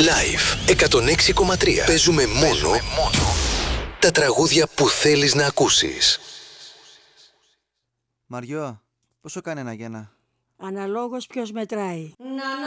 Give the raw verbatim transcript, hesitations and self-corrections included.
Live εκατόν έξι κόμμα τρία. Παίζουμε μόνο τα τραγούδια που θέλεις να ακούσεις. Μαριό, πόσο κάνει ένα γένα? Αναλόγως ποιος μετράει.